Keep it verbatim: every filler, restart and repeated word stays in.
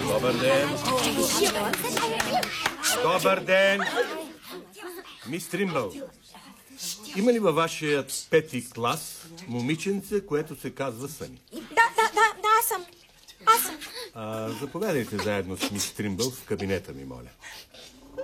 Добър ден! Добър ден! Мис Тримбъл, има ли във вашия пети клас момиченце, което се казва Съни? Да, да, да, да, аз съм. Аз съм. А, заповядайте заедно с мис Тримбъл в кабинета ми, моля.